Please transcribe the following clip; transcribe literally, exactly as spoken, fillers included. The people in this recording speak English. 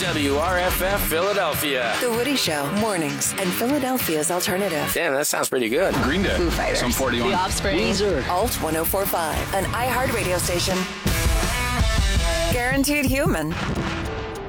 W R F F Philadelphia. The Woody Show, mornings, and Philadelphia's alternative. Damn, that sounds pretty good. Green Day. Foo Fighters. Some forty-one. The Offspring. Weezer. Alt one oh four point five, an iHeart radio station. Guaranteed human.